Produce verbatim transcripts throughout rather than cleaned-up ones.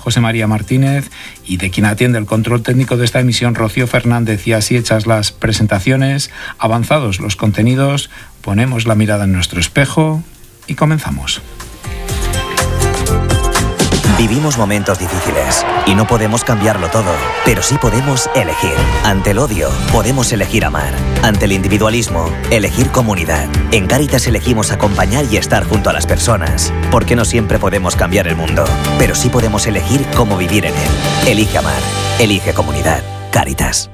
José María Martínez, y de quien atiende el control técnico de esta emisión, Rocío Fernández. Y así hechas las presentaciones, avanzados los contenidos, ponemos la mirada en nuestro espejo y comenzamos. Vivimos momentos difíciles y no podemos cambiarlo todo, pero sí podemos elegir. Ante el odio, podemos elegir amar. Ante el individualismo, elegir comunidad. En Cáritas elegimos acompañar y estar junto a las personas, porque no siempre podemos cambiar el mundo, pero sí podemos elegir cómo vivir en él. Elige amar, elige comunidad. Cáritas.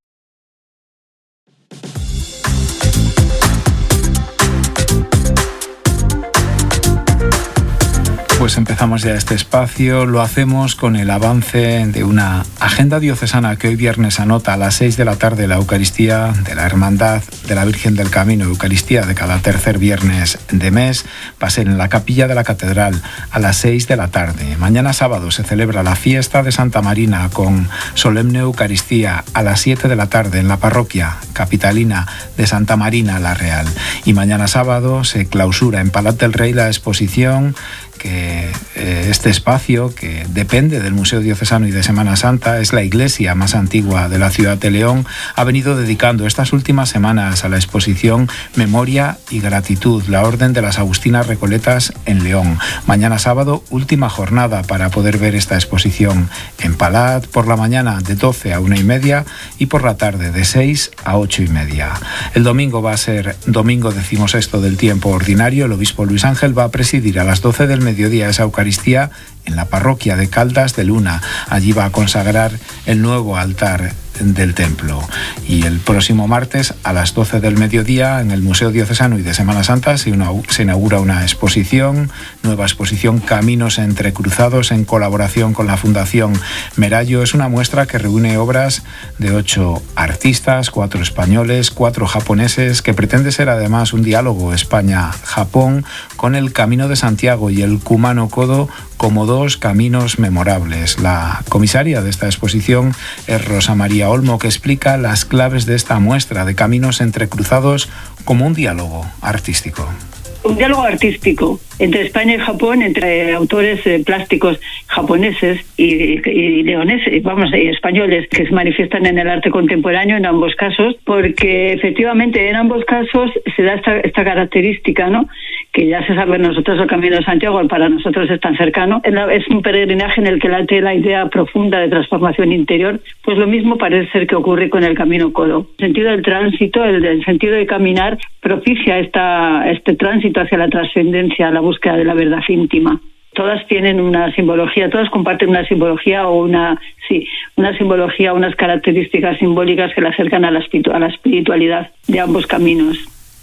Pues empezamos ya este espacio, lo hacemos con el avance de una agenda diocesana que hoy viernes anota a las seis de la tarde la Eucaristía de la Hermandad de la Virgen del Camino, Eucaristía de cada tercer viernes de mes, va a ser en la capilla de la Catedral a las seis de la tarde. Mañana sábado se celebra la fiesta de Santa Marina con solemne Eucaristía a las siete de la tarde en la parroquia capitalina de Santa Marina la Real. Y mañana sábado se clausura en Palat del Rey la exposición que eh, este espacio, que depende del Museo Diocesano y de Semana Santa, es la iglesia más antigua de la ciudad de León, ha venido dedicando estas últimas semanas a la exposición Memoria y Gratitud, la Orden de las Agustinas Recoletas en León. Mañana sábado, última jornada para poder ver esta exposición en Palat, por la mañana de doce a una y media y por la tarde de seis a ocho y media. El domingo va a ser domingo decimosexto del tiempo ordinario. El obispo Luis Ángel va a presidir a las doce del mediodía esa Eucaristía en la parroquia de Caldas de Luna. Allí va a consagrar el nuevo altar del templo. Y el próximo martes a las doce del mediodía en el Museo Diocesano y de Semana Santa se inaugura una exposición, nueva exposición Caminos Entrecruzados, en colaboración con la Fundación Merallo. Es una muestra que reúne obras de ocho artistas, cuatro españoles, cuatro japoneses, que pretende ser además un diálogo España-Japón con el Camino de Santiago y el Kumano Kodo como dos caminos memorables. La comisaria de esta exposición es Rosa María Olmo, que explica las claves de esta muestra de Caminos Entrecruzados como un diálogo artístico. Un diálogo artístico entre España y Japón, entre autores eh, plásticos japoneses y, y leoneses, vamos, y españoles, que se manifiestan en el arte contemporáneo en ambos casos, porque efectivamente en ambos casos se da esta, esta característica, ¿no?, que ya se sabe nosotros el Camino de Santiago, para nosotros es tan cercano. Es un peregrinaje en el que late la idea profunda de transformación interior. Pues lo mismo parece ser que ocurre con el Camino Kodo. El sentido del tránsito, el, el sentido de caminar, propicia esta, este tránsito hacia la trascendencia, la búsqueda de la verdad íntima. Todas tienen una simbología, todas comparten una simbología o una, sí, una simbología, unas características simbólicas que la acercan a la, a la espiritualidad de ambos caminos.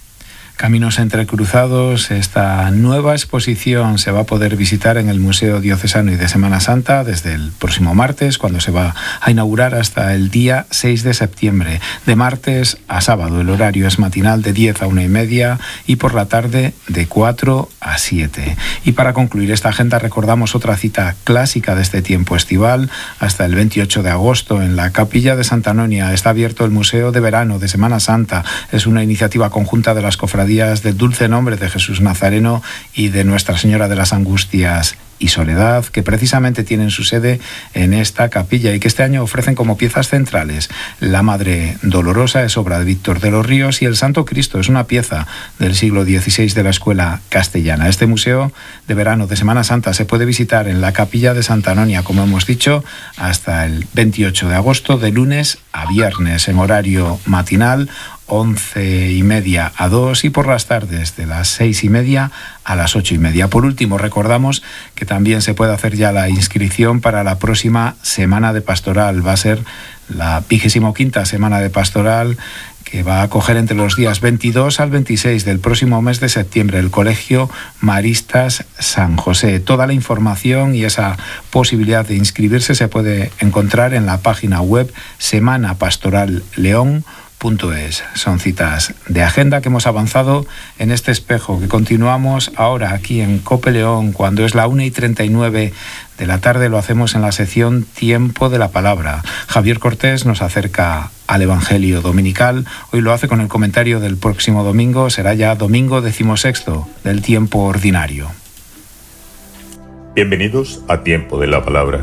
Caminos Entrecruzados, esta nueva exposición se va a poder visitar en el Museo Diocesano y de Semana Santa desde el próximo martes, cuando se va a inaugurar, hasta el día seis de septiembre. De martes a sábado el horario es matinal de diez a una y media y por la tarde de cuatro a siete. Y para concluir esta agenda recordamos otra cita clásica de este tiempo estival. Hasta el veintiocho de agosto en la Capilla de Santa Anonia está abierto el Museo de Verano de Semana Santa. Es una iniciativa conjunta de las cofradías del Dulce Nombre de Jesús Nazareno y de Nuestra Señora de las Angustias y Soledad, que precisamente tienen su sede en esta capilla y que este año ofrecen como piezas centrales la Madre Dolorosa, es obra de Víctor de los Ríos, y el Santo Cristo es una pieza del siglo dieciséis de la Escuela Castellana. Este Museo de Verano de Semana Santa se puede visitar en la Capilla de Santa Anonia, como hemos dicho, hasta el veintiocho de agosto, de lunes a viernes, en horario matinal, once y media a dos, y por las tardes de las seis y media a las ocho y media. Por último, recordamos que también se puede hacer ya la inscripción para la próxima Semana de Pastoral. Va a ser la vigésimo quinta Semana de Pastoral, que va a acoger entre los días veintidós al veintiséis del próximo mes de septiembre el Colegio Maristas San José. Toda la información y esa posibilidad de inscribirse se puede encontrar en la página web semana pastoral león punto es. Son citas de agenda que hemos avanzado en este espejo, que continuamos ahora aquí en COPE León, cuando es la una y treinta y nueve de la tarde. Lo hacemos en la sección Tiempo de la Palabra. Javier Cortés nos acerca al Evangelio Dominical. Hoy lo hace con el comentario del próximo domingo. Será ya domingo decimosexto del tiempo ordinario. Bienvenidos a Tiempo de la Palabra.